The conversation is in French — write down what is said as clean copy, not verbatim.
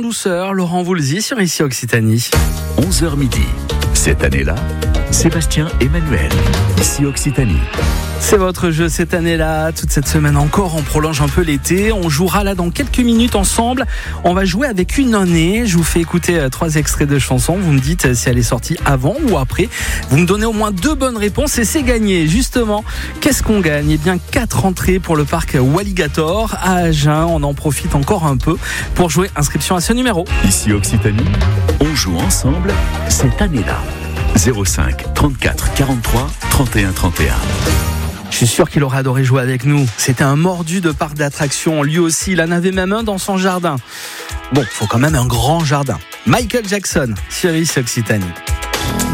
douceur, Laurent Voulzy sur Ici Occitanie. 11h midi. Cette année-là, Sébastien Emmanuel, Ici Occitanie. C'est votre jeu cette année-là. Toute cette semaine encore, on prolonge un peu l'été. On jouera là dans quelques minutes ensemble. On va jouer avec une année. Je vous fais écouter 3 extraits de chansons. Vous me dites si elle est sortie avant ou après. Vous me donnez au moins 2 bonnes réponses et c'est gagné. Justement, qu'est-ce qu'on gagne ? Eh bien, 4 entrées pour le parc Walligator à Agen. On en profite encore un peu pour jouer. Inscription à ce numéro. Ici Occitanie, on joue ensemble cette année-là. 05 34 43 31 31. Je suis sûr qu'il aurait adoré jouer avec nous. C'était un mordu de parc d'attractions. Lui aussi, il en avait même un dans son jardin. Bon, faut quand même un grand jardin. Michael Jackson, sur Ici Occitanie.